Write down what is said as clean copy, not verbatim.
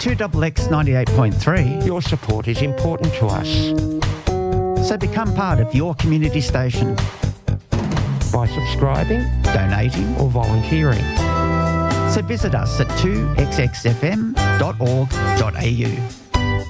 2XX 98.3. Your support is important to us. So become part of your community station by subscribing, donating or volunteering. So visit us at 2xxfm.org.au.